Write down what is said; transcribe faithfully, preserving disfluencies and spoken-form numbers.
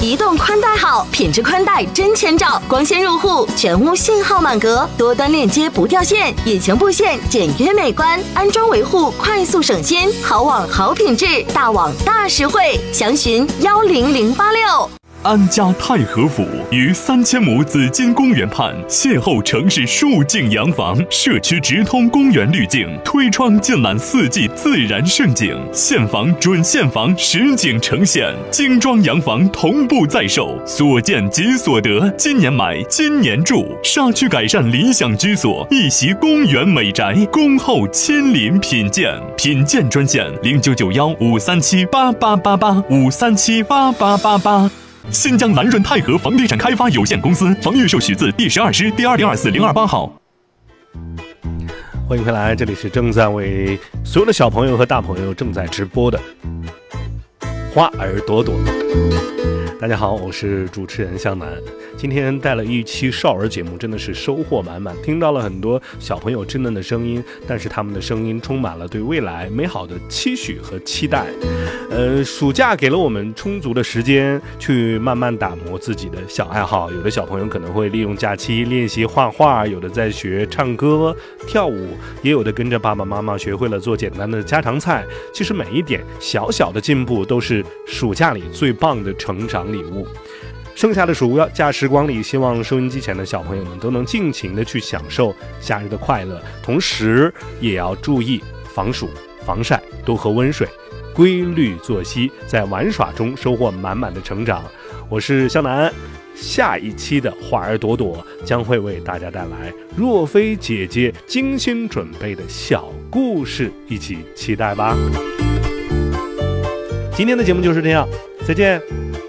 移动宽带好，品质宽带真千兆，光纤入户，全屋信号满格，多端链接不掉线，引擎布线简约美观，安装维护快速省心，好网好品质，大网大实惠，详询幺零零八六。 安家太和府于三千亩紫金公园畔，邂逅城市数景洋房，社区直通公园滤镜，推窗尽览四季自然盛景，现房准现房实景呈现，精装洋房同步在售，所见即所得，今年买今年住，沙区改善理想居所，一袭公园美宅，恭候亲临品鉴，品鉴专线零九九幺五三七八八八八五三七八八八八。新疆南润泰和房地产开发有限公司房预售许字第十二师第二零二四零二八号。 欢迎回来，这里是正在为所有的小朋友和大朋友正在直播的花儿朵朵。大家好，我是主持人向南。今天带了一期少儿节目，真的是收获满满，听到了很多小朋友稚嫩的声音，但是他们的声音充满了对未来美好的期许和期待。呃，暑假给了我们充足的时间去慢慢打磨自己的小爱好，有的小朋友可能会利用假期练习画画，有的在学唱歌跳舞，也有的跟着爸爸妈妈学会了做简单的家常菜。其实每一点小小的进步都是暑假里最棒的成长礼物。剩下的暑假时光里，希望收音机前的小朋友们都能尽情的去享受夏日的快乐，同时也要注意防暑防晒，多喝温水，规律作息，在玩耍中收获满满的成长。我是向南，下一期的花儿朵朵将会为大家带来若菲姐姐精心准备的小故事，一起期待吧。今天的节目就是这样，再见。